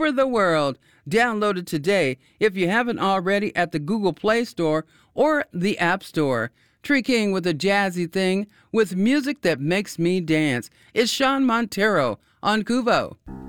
over the world. Download it today if you haven't already at the Google Play Store or the App Store. Tree King with a jazzy thing with music that makes me dance. It's Sean Montero on Kuvo.